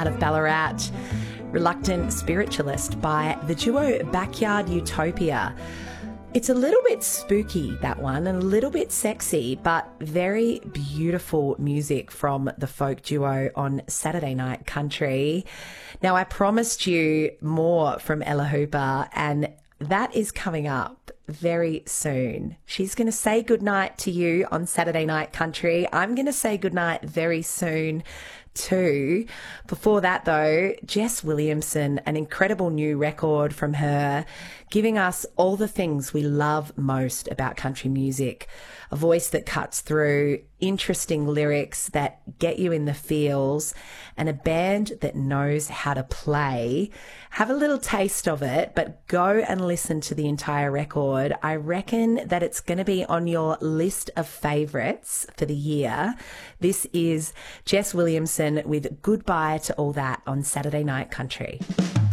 out of Ballarat. Reluctant Spiritualist by the duo Backyard Utopia. It's a little bit spooky, that one, and a little bit sexy, but very beautiful music from the folk duo on Saturday Night Country. Now, I promised you more from Ella Hooper, and that is coming up very soon. She's going to say goodnight to you on Saturday Night Country. I'm going to say goodnight very soon too. Before that, though, Jess Williamson, an incredible new record from her, giving us all the things we love most about country music. A voice that cuts through, interesting lyrics that get you in the feels, and a band that knows how to play. Have a little taste of it, but go and listen to the entire record. I reckon that it's going to be on your list of favourites for the year. This is Jess Williamson with Goodbye to All That on Saturday Night Country.